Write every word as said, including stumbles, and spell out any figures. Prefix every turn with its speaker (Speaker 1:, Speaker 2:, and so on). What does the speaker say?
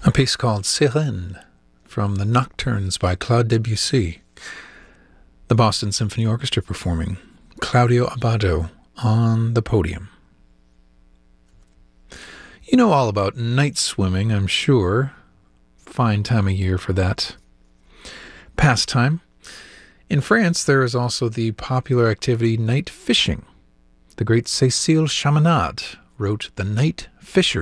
Speaker 1: A piece called Sirène from the Nocturnes by Claude Debussy. The Boston Symphony Orchestra performing, Claudio Abbado on the podium. You know all about night swimming, I'm sure. Fine time of year for that pastime. In France, there is also the popular activity night fishing. The great Cécile Chaminade wrote The Night Fisher